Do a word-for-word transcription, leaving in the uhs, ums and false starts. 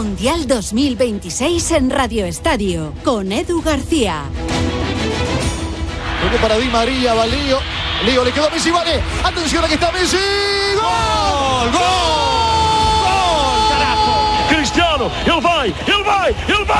Mundial dos mil veintiséis en Radio Estadio, con Edu García. Luego para Di María, va Lío. Lío, le quedó a Messi, vale. Atención, aquí está Messi. ¡Gol! ¡Gol! ¡Gol! ¡Carajo! Cristiano, ele vai, ele vai, ele vai!